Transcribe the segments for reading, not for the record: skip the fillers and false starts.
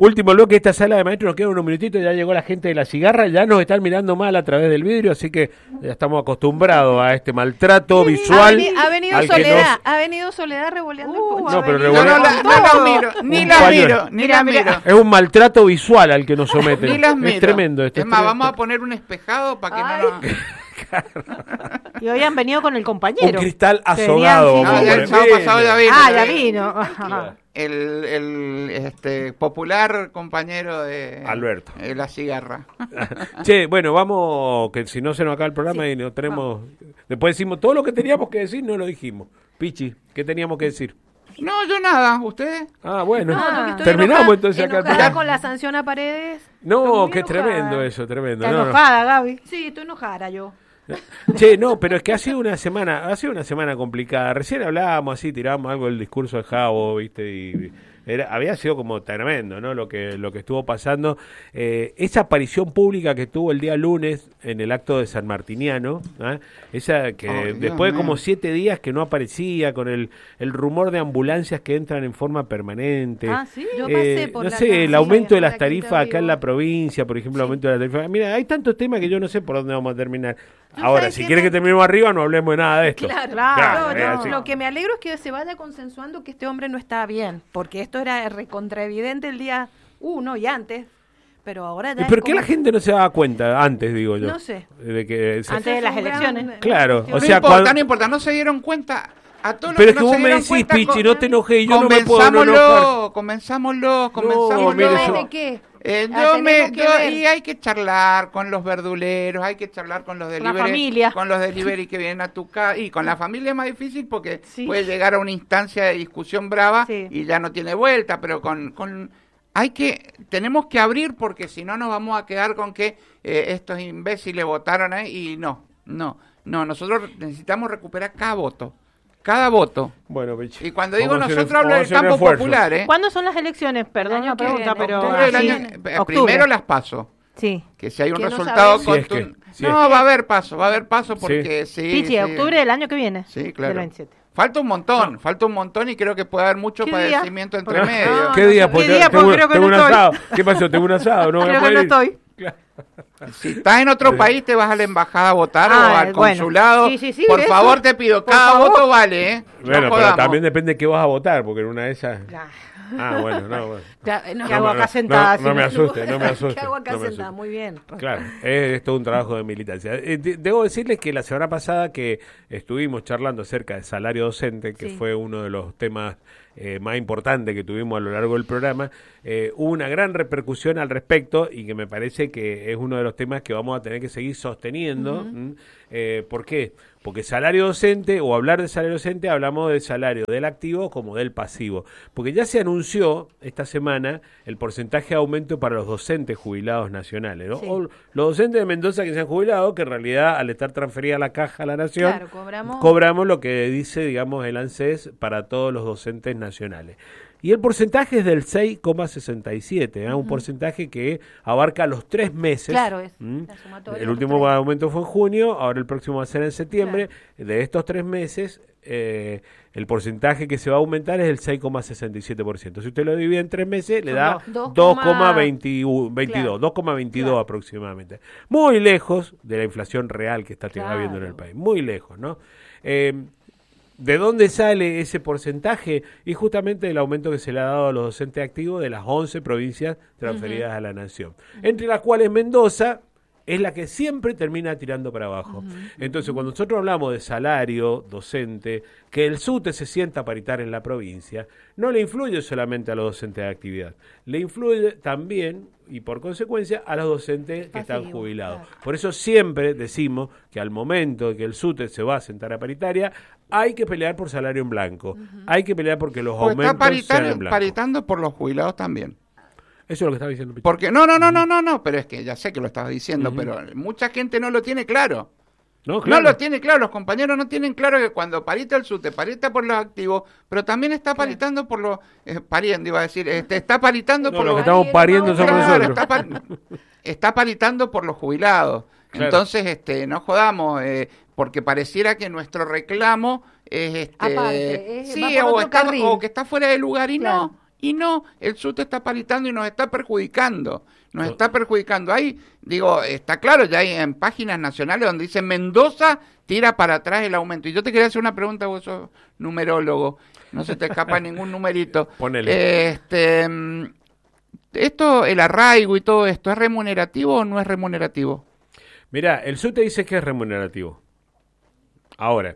Último bloque de esta sala de maestros, nos quedan unos minutitos, ya llegó la gente de la cigarra, ya nos están mirando mal a través del vidrio, así que ya estamos acostumbrados a este maltrato visual. Ha venido Soledad, ha venido Soledad revoleando el poncho. No, pero No la miro, ni la miro. Es un maltrato visual al que nos someten. Ni las miro. Es tremendo esto. Es más, vamos a poner un espejado para que no nos... Y hoy han venido con el compañero. Un cristal azogado. No, ya el sábado pasado ya vino. Ya vino. El popular compañero de Alberto. La cigarra. Che, bueno, vamos, que si no se nos acaba el programa y no tenemos... Después decimos todo lo que teníamos que decir, no lo dijimos. Pichi, ¿qué teníamos que decir? No, yo nada, ¿ustedes? Ah, bueno, Estoy terminamos entonces acá. Enojada con la sanción a Paredes. No, Estoy qué enojada. tremendo eso, tremendo. ¿Estás No, no. enojada, Gaby? Sí, estoy enojada yo. Che, no, pero es que ha sido una semana complicada. Recién hablábamos así, tirábamos algo del discurso de Javo, ¿viste? Y había sido como tremendo, ¿no? Lo que estuvo pasando. Esa aparición pública que tuvo el día lunes en el acto de San Martiniano, ¿eh? Esa que después de como 7 días que no aparecía, con el rumor de ambulancias que entran en forma permanente. Ah, sí, yo pasé por no la sé, el calle, aumento de la las tarifas acá en la provincia, por ejemplo, el aumento de la tarifa. Mira, hay tantos temas que yo no sé por dónde vamos a terminar. Ahora, si quieres que terminemos arriba, no hablemos de nada de esto. Claro, lo que me alegro es que se vaya consensuando que este hombre no está bien, porque esto era recontraevidente el día 1 y antes, pero ahora ya... ¿Pero qué la gente no se daba cuenta antes, digo yo? No sé. De que antes de las elecciones. Claro, o sea, no importa, no se dieron cuenta... A todos pero los es que no vos me decís, cuenta, Pichi, no te enojes y yo no me puedo no enojar. Comenzámoslo. ¿De qué? Y hay que charlar con los verduleros, hay que charlar con los delivery que vienen a tu casa, y con la familia es más difícil porque puede llegar a una instancia de discusión brava y ya no tiene vuelta, pero tenemos que abrir porque si no nos vamos a quedar con que estos imbéciles votaron y no, nosotros necesitamos recuperar cada voto. Bueno, Pichi. Y cuando digo nosotros hablo del campo popular, ¿Cuándo son las elecciones? Perdón la pregunta, pero... Primero las PASO. Sí. Que si hay un resultado va a haber paso porque Pichi, octubre del año que viene. Sí, claro. Del 27. Falta un montón y creo que puede haber mucho padecimiento entre medio. ¿Qué día? Tengo un asado. ¿Qué pasó? Tengo un asado, no voy a poder ir. Creo que no estoy. Si estás en otro país, te vas a la embajada a votar o al consulado. Sí, por favor, te pido, cada voto vale, ¿eh? Bueno, pero también depende de qué vas a votar, porque en una de esas... bueno. ¿Qué hago acá sentada? No me asuste. ¿Qué hago acá sentada? Muy bien. Claro, es todo un trabajo de militancia. Debo decirles que la semana pasada que estuvimos charlando acerca del salario docente, que fue uno de los temas más importantes que tuvimos a lo largo del programa, hubo una gran repercusión al respecto y que me parece que es uno de los temas que vamos a tener que seguir sosteniendo. ¿Por qué? Porque salario docente, o hablar de salario docente, hablamos del salario del activo como del pasivo. Porque ya se anunció esta semana el porcentaje de aumento para los docentes jubilados nacionales, ¿no? O los docentes de Mendoza que se han jubilado, que en realidad al estar transferida la caja a la nación, cobramos lo que dice, digamos, el ANSES para todos los docentes nacionales. Y el porcentaje es del 6,67, un porcentaje que abarca los 3 meses. Claro, es. El último aumento fue en junio, ahora el próximo va a ser en septiembre. Claro. De estos 3 meses, el porcentaje que se va a aumentar es el 6,67%. Si usted lo divide en 3 meses, le da 2,22 aproximadamente. Muy lejos de la inflación real que está habiendo en el país. Muy lejos, ¿no? ¿De dónde sale ese porcentaje? Y justamente el aumento que se le ha dado a los docentes activos de las 11 provincias transferidas a la nación, entre las cuales Mendoza es la que siempre termina tirando para abajo. Entonces, cuando nosotros hablamos de salario docente, que el SUTE se sienta paritario en la provincia, no le influye solamente a los docentes de actividad, le influye también, y por consecuencia, a los docentes que están jubilados. Claro. Por eso siempre decimos que al momento de que el SUTE se va a sentar a paritaria, hay que pelear por salario en blanco, hay que pelear porque los aumentos sean en blanco. Paritando por los jubilados también. Eso es lo que estaba diciendo Pichi. Porque no, pero es que ya sé que lo estabas diciendo, pero mucha gente no lo tiene claro. No lo tiene claro, los compañeros no tienen claro que cuando parita el SUTE, parita por los activos, pero también está paritando por los... está paritando por los... Lo que estamos pariendo somos nosotros. Está paritando por los jubilados. Claro. Entonces, no jodamos, porque pareciera que nuestro reclamo es... Aparte, o que está fuera de lugar y no. Y no, el SUTE está paritando y nos está perjudicando. Ahí, digo, está claro, ya hay en páginas nacionales donde dice Mendoza tira para atrás el aumento. Y yo te quería hacer una pregunta, vos sos numerólogo, no se te escapa ningún numerito. Ponele. Esto, el arraigo y todo esto, ¿es remunerativo o no es remunerativo? Mirá, el SUTE dice que es remunerativo. Ahora,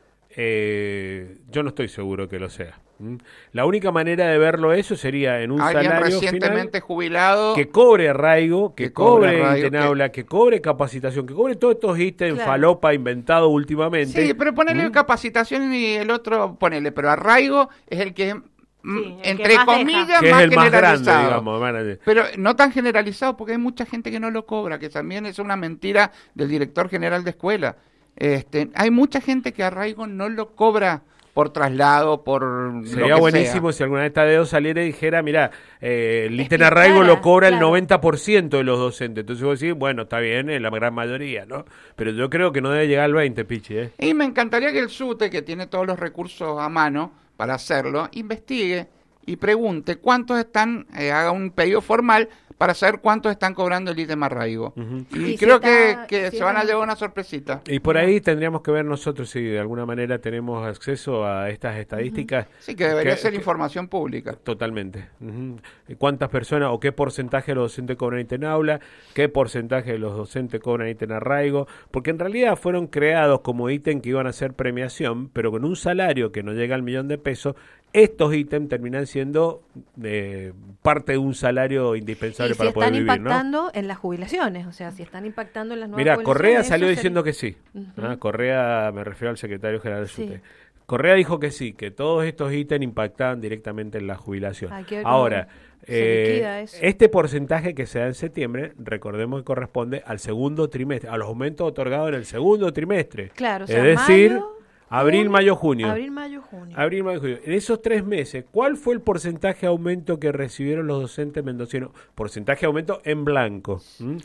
yo no estoy seguro que lo sea. La única manera de verlo eso sería en un salario recientemente final jubilado que cobre arraigo, que cobre ITENAULA, que cobre capacitación, que cobre todos estos ítems falopa inventados últimamente. Sí, pero ponele capacitación y el otro ponele, pero arraigo es el que entre comillas que más es el generalizado, más grande, digamos, pero no tan generalizado porque hay mucha gente que no lo cobra, que también es una mentira del director general de escuela. Hay mucha gente que arraigo no lo cobra por traslado, Sería buenísimo si alguna vez Tadeo saliera y dijera, mira, el ítem arraigo lo cobra el 90% de los docentes. Entonces vos decís, bueno, está bien, en la gran mayoría, ¿no? Pero yo creo que no debe llegar al 20, Pichi, Y me encantaría que el SUTE, que tiene todos los recursos a mano para hacerlo, investigue y pregunte cuántos están, haga un pedido formal para saber cuántos están cobrando el ítem arraigo. Y creo que se van a llevar una sorpresita. Y por ahí tendríamos que ver nosotros si de alguna manera tenemos acceso a estas estadísticas. Sí, que debería ser información pública. Totalmente. ¿Cuántas personas o qué porcentaje de los docentes cobran ITENAULA? ¿Qué porcentaje de los docentes cobran ítem arraigo? Porque en realidad fueron creados como ítem que iban a ser premiación, pero con un salario que no llega al $1.000.000, estos ítems terminan siendo parte de un salario indispensable para poder vivir, ¿no? Si están impactando en las jubilaciones, o sea, si están impactando en las nuevas jubilaciones. Mira, Correa salió diciendo que sí. Correa, me refiero al secretario general del SUTE. Correa dijo que sí, que todos estos ítems impactaban directamente en la jubilación. Ahora, este porcentaje que se da en septiembre, recordemos que corresponde al segundo trimestre, a los aumentos otorgados en el segundo trimestre. Claro, o sea, es decir, abril, mayo, junio. Abril, mayo, junio. En esos 3 meses, ¿cuál fue el porcentaje de aumento que recibieron los docentes mendocinos? Porcentaje de aumento en blanco.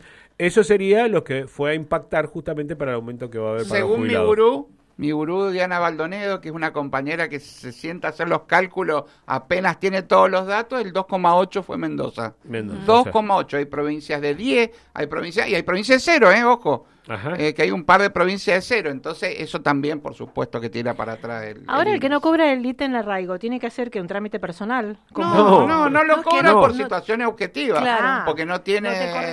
Eso sería lo que fue a impactar justamente para el aumento que va a haber para los jubilados. Según mi gurú Diana Baldonedo, que es una compañera que se sienta a hacer los cálculos, apenas tiene todos los datos, el 2,8 fue Mendoza. 2,8. Hay provincias de 10, hay provincias de 0, ojo. Que hay un par de provincias de 0, entonces eso también, por supuesto, que tira para atrás. Ahora el que no cobra el ítem arraigo, ¿tiene que hacer que un trámite personal? No lo cobra por situaciones objetivas, porque no tiene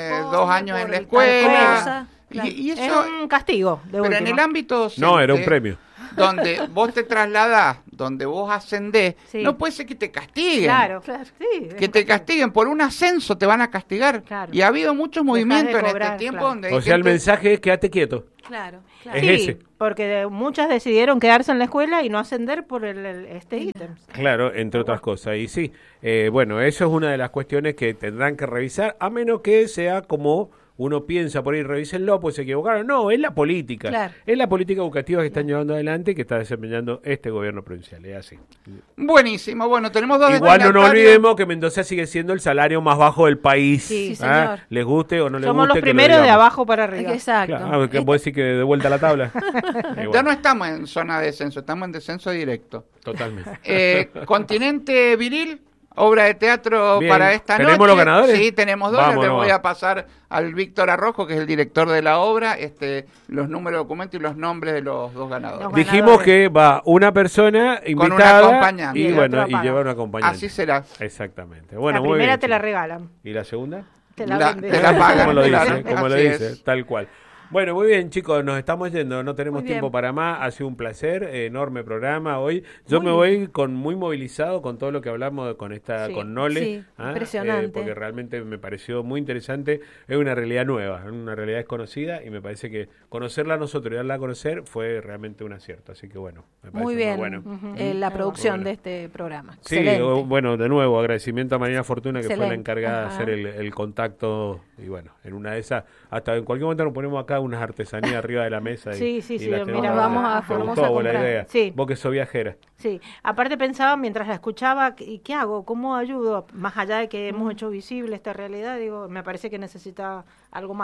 2 años en la escuela. Y eso es un castigo. Pero en el ámbito docente, no, era un premio. Donde vos te trasladás, donde vos ascendés, no puede ser que te castiguen. Claro, que te castiguen por un ascenso, te van a castigar. Y ha habido muchos movimientos en este tiempo donde o sea, el mensaje es quédate quieto. Claro. Es ese. Porque muchas decidieron quedarse en la escuela y no ascender por este ítem. Claro, entre otras cosas. Y sí, bueno, eso es una de las cuestiones que tendrán que revisar, a menos que sea como uno piensa por ahí, revísenlo, pues se equivocaron. No, es la política. Es la política educativa que están llevando adelante y que está desempeñando este gobierno provincial. Es así. Buenísimo. Bueno, tenemos 2 Igual no nos olvidemos que Mendoza sigue siendo el salario más bajo del país. Sí, señor. Les guste o no les guste. Somos los primeros de abajo para arriba. Exacto. Claro, ¿vos decís que de vuelta a la tabla? Ya no estamos en zona de descenso, estamos en descenso directo. Totalmente. Continente Viril. Obra de teatro para esta noche. ¿Tenemos los ganadores? Sí, tenemos 2. Les voy a pasar al Víctor Arrojo, que es el director de la obra, los números de documento y los nombres de los 2 ganadores. Dijimos que va una persona invitada con un acompañante. Y lleva un acompañante. Así será. Exactamente. Bueno, la primera te la regalan. ¿Y la segunda? Te la pagan. Como lo dice, tal cual. Bueno, muy bien, chicos, nos estamos yendo, no tenemos tiempo para más, ha sido un placer, enorme programa hoy. Yo me voy muy movilizado con todo lo que hablamos con Nole, impresionante. Porque realmente me pareció muy interesante, es una realidad nueva, una realidad desconocida y me parece que conocerla a nosotros y darla a conocer fue realmente un acierto, así que bueno, me parece muy bien, bueno. La producción de este programa. Sí, bueno, de nuevo, agradecimiento a Marina Fortuna, que fue la encargada de hacer el contacto y bueno, en una de esas, hasta en cualquier momento nos ponemos acá unas artesanías arriba de la mesa. Sí, mira, vamos a comprar. La idea. Sí. Vos que sos viajera. Sí, aparte pensaba mientras la escuchaba, ¿qué hago? ¿Cómo ayudo? Más allá de que hemos hecho visible esta realidad, digo, me parece que necesita algo más.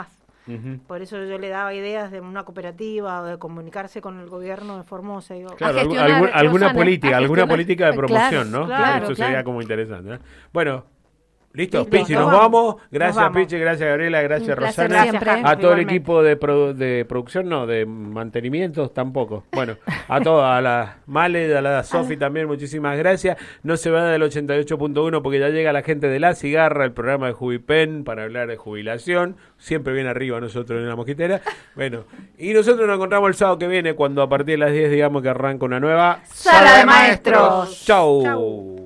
Por eso yo le daba ideas de una cooperativa o de comunicarse con el gobierno de Formosa. Digo, claro, alguna política de promoción, ¿no? Claro, eso sería como interesante. Bueno, listo, Pichi, nos vamos. Gracias, Pichi, gracias, Gabriela, gracias, Rosana. A todo el equipo de producción, no, de mantenimientos tampoco. Bueno, a todos, a la Male, a la Sofi también, muchísimas gracias. No se vaya del 88.1 porque ya llega la gente de La Cigarra, el programa de Jubipen, para hablar de jubilación. Siempre bien arriba nosotros en La Mosquitera. Bueno, y nosotros nos encontramos el sábado que viene, cuando a partir de las 10, digamos que arranca una nueva Sala de Maestros. Chau.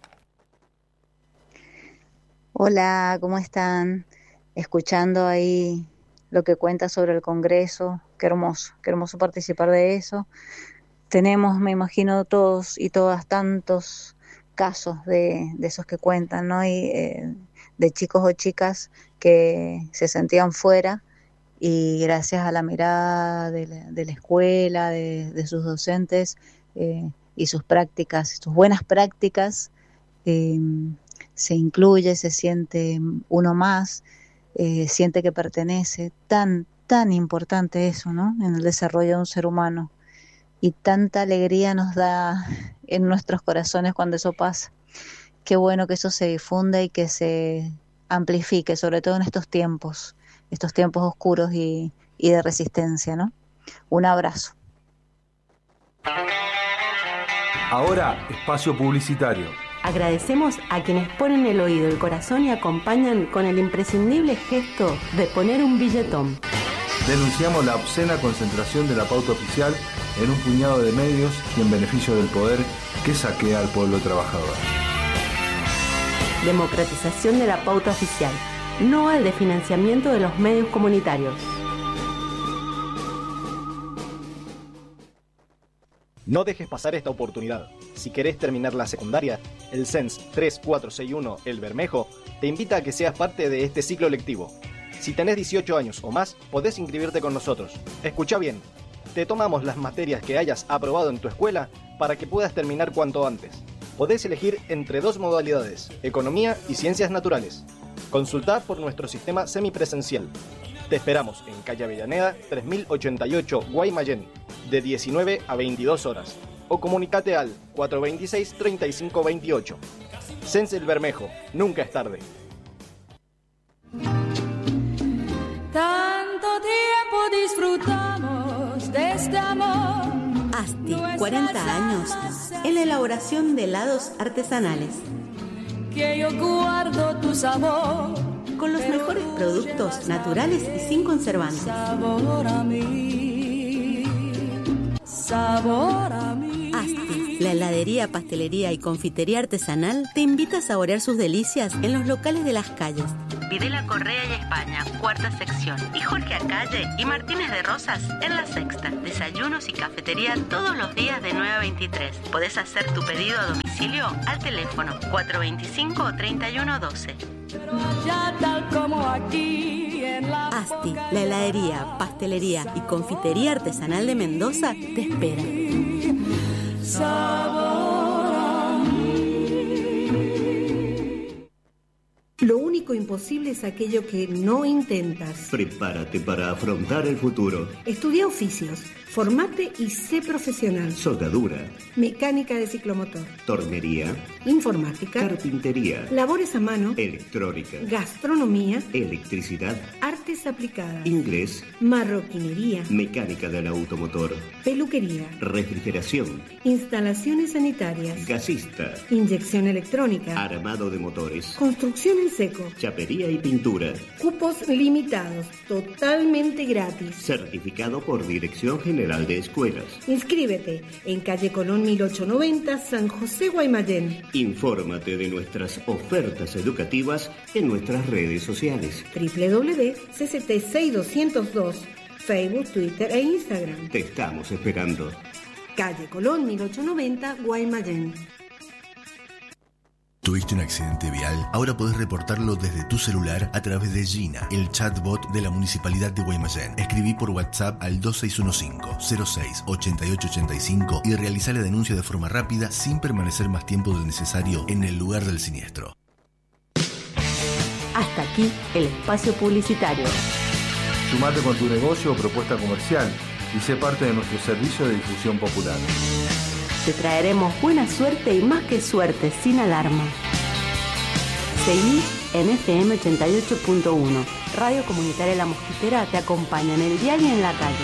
Hola, ¿cómo están? Escuchando ahí lo que cuenta sobre el Congreso. Qué hermoso participar de eso. Tenemos, me imagino, todos y todas tantos casos de esos que cuentan, ¿no? Y de chicos o chicas que se sentían fuera y gracias a la mirada de la escuela, de sus docentes y sus prácticas, sus buenas prácticas, se incluye, se siente uno más, siente que pertenece. Tan importante eso, ¿no? En el desarrollo de un ser humano. Y tanta alegría nos da en nuestros corazones cuando eso pasa. Qué bueno que eso se difunda y que se amplifique, sobre todo en estos tiempos oscuros y de resistencia, ¿no? Un abrazo. Ahora, espacio publicitario. Agradecemos a quienes ponen el oído, el corazón y acompañan con el imprescindible gesto de poner un billetón. Denunciamos la obscena concentración de la pauta oficial en un puñado de medios y en beneficio del poder que saquea al pueblo trabajador. Democratización de la pauta oficial, no al desfinanciamiento de los medios comunitarios. No dejes pasar esta oportunidad. Si querés terminar la secundaria, el CENS 3461 El Bermejo te invita a que seas parte de este ciclo lectivo. Si tenés 18 años o más, podés inscribirte con nosotros. Escuchá bien, te tomamos las materias que hayas aprobado en tu escuela para que puedas terminar cuanto antes. Podés elegir entre 2 modalidades, economía y ciencias naturales. Consultá por nuestro sistema semipresencial. Te esperamos en calle Avellaneda 3088 Guaymallén, de 19 a 22 horas. O comunicate al 426-3528. CENS El Bermejo, nunca es tarde. Tanto tiempo disfrutamos de este amor. Asti, 40 años en la elaboración de helados artesanales. Que yo guardo tu sabor. Con los mejores productos naturales y sin conservantes. Sabor a mí. Sabor a mí. Asti, la heladería, pastelería y confitería artesanal te invita a saborear sus delicias en los locales de las calles Videla Correa y España, cuarta sección, y Jorge Acalle y Martínez de Rosas en la sexta. Desayunos y cafetería todos los días de 9 a 23. Podés hacer tu pedido a domicilio al teléfono 425-3112. Asti, la heladería, pastelería y confitería artesanal de Mendoza te espera. Lo único imposible es aquello que no intentas. Prepárate para afrontar el futuro. Estudia oficios, formate y sé profesional. Soldadura, mecánica de ciclomotor, tornería, informática, carpintería, labores a mano, electrónica, gastronomía, electricidad, artes aplicadas, inglés, marroquinería, mecánica del automotor, peluquería, refrigeración, instalaciones sanitarias, gasista, inyección electrónica, armado de motores, construcción en seco, chapería y pintura. Cupos limitados, totalmente gratis. Certificado por Dirección General de Escuelas. Inscríbete en calle Colón 1890, San José, Guaymallén. Infórmate de nuestras ofertas educativas en nuestras redes sociales. www.cct6202, Facebook, Twitter e Instagram. Te estamos esperando. Calle Colón 1890, Guaymallén. ¿Tuviste un accidente vial? Ahora podés reportarlo desde tu celular a través de Gina, el chatbot de la Municipalidad de Guaymallén. Escribí por WhatsApp al 2615-06-8885 y realizá la denuncia de forma rápida sin permanecer más tiempo del necesario en el lugar del siniestro. Hasta aquí el espacio publicitario. Sumate con tu negocio o propuesta comercial y sé parte de nuestro servicio de difusión popular. Te traeremos buena suerte y más que suerte, sin alarma. Seguí en FM 88.1. Radio Comunitaria La Mosquitera te acompaña en el diario y en la calle.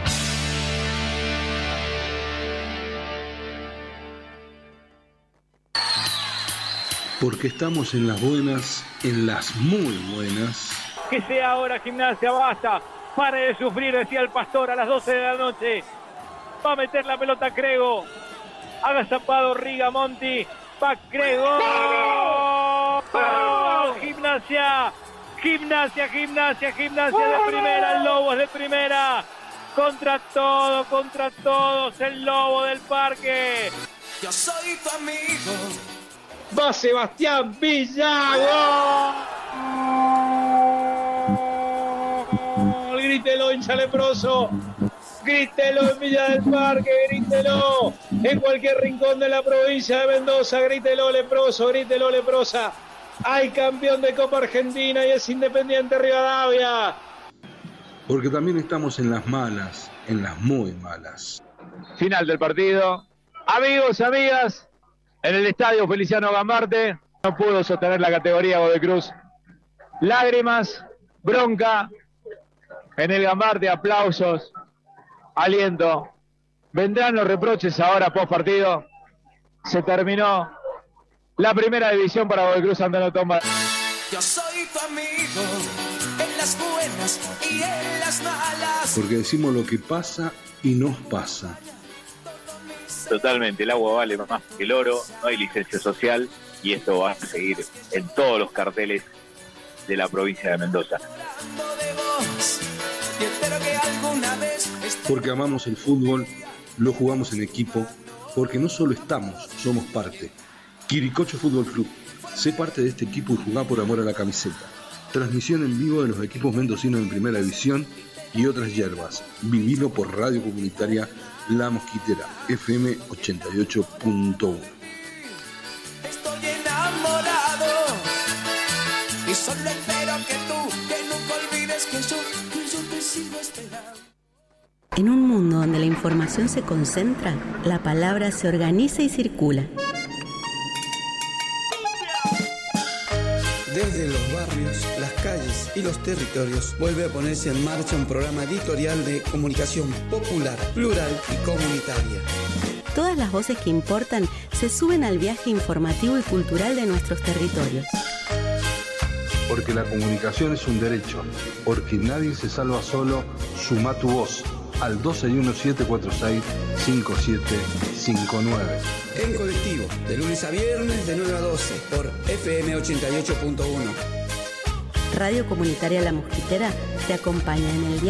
Porque estamos en las buenas, en las muy buenas. Que sea ahora Gimnasia, basta. Pare de sufrir, decía el Pastor a las 12 de la noche. Va a meter la pelota Crego. Haga zapado Rigamonti. Va Crego. ¡Oh! Gimnasia. Gimnasia de primera. El Lobo es de primera. Contra todos. El Lobo del Parque. Yo soy tu amigo. Va Sebastián Villa. ¡Gol! Grítelo, hincha leproso. Grítelo en Villa del Parque, grítelo en cualquier rincón de la provincia de Mendoza, grítelo leproso, grítelo leprosa. Hay campeón de Copa Argentina y es Independiente Rivadavia. Porque también estamos en las malas, en las muy malas. Final del partido. Amigos, amigas, en el estadio Feliciano Gambarte no pudo sostener la categoría Godoy Cruz. Lágrimas, bronca en el Gambarte, aplausos. Aliento. Vendrán los reproches ahora post partido. Se terminó la primera división para Godoy Cruz Anteno Tomba. Yo soy tu amigo en las buenas y en las malas. Porque decimos lo que pasa y nos pasa. Totalmente, el agua vale más que el oro, no hay licencia social y esto va a seguir en todos los carteles de la provincia de Mendoza. Porque amamos el fútbol, lo jugamos en equipo, porque no solo estamos, somos parte. Quiricocho Fútbol Club, sé parte de este equipo y jugá por amor a la camiseta. Transmisión en vivo de los equipos mendocinos en primera división y otras hierbas. Vivilo por Radio Comunitaria La Mosquitera, FM 88.1. Estoy enamorado y solo espero que nunca olvides que yo te sigo esperando. En un mundo donde la información se concentra, la palabra se organiza y circula. Desde los barrios, las calles y los territorios vuelve a ponerse en marcha un programa editorial de comunicación popular, plural y comunitaria. Todas las voces que importan se suben al viaje informativo y cultural de nuestros territorios. Porque la comunicación es un derecho, porque nadie se salva solo, suma tu voz al 261-746-5759. En colectivo, de lunes a viernes de 9 a 12 por FM 88.1. Radio Comunitaria La Mosquitera te acompaña en el día.